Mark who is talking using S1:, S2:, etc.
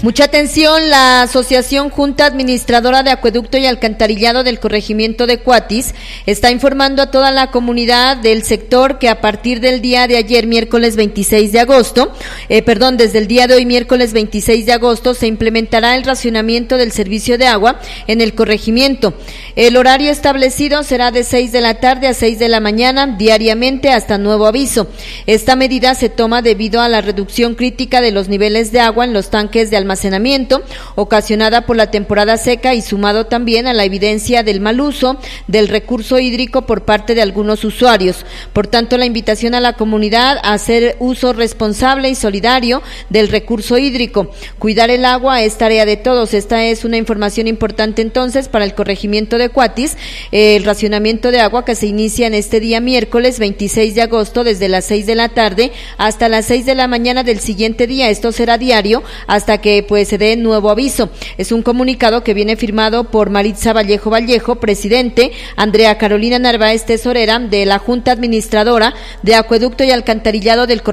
S1: Mucha atención, la Asociación Junta Administradora de Acueducto y Alcantarillado del Corregimiento de Cuatis está informando a toda la comunidad del sector que a partir del día de ayer, miércoles 26 de agosto, desde el día de hoy, miércoles 26 de agosto, se implementará el racionamiento del servicio de agua en el corregimiento. El horario establecido será de 6 de la tarde a 6 de la mañana, diariamente hasta nuevo aviso. Esta medida se toma debido a la reducción crítica de los niveles de agua en los tanques de almacenamiento ocasionada por la temporada seca y sumado también a la evidencia del mal uso del recurso hídrico por parte de algunos usuarios. Por tanto, la invitación a la comunidad a hacer uso responsable y solidario del recurso hídrico. Cuidar el agua es tarea de todos. Esta es una información importante entonces para el corregimiento de Cuatis, el racionamiento de agua que se inicia en este día miércoles 26 de agosto desde las 6 de la tarde hasta las 6 de la mañana del siguiente día. Esto será diario hasta que se dé nuevo aviso. Es un comunicado que viene firmado por Maritza Vallejo, presidente, Andrea Carolina Narváez, tesorera de la Junta Administradora de Acueducto y Alcantarillado del Corregimiento